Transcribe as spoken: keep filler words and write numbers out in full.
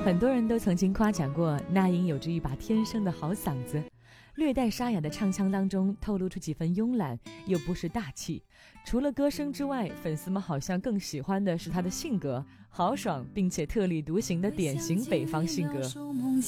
很多人都曾经夸奖过那英有着一把天生的好嗓子，略带沙哑的唱腔当中透露出几分慵懒又不失大气。除了歌声之外，粉丝们好像更喜欢的是她的性格，豪爽并且特立独行的典型北方性格。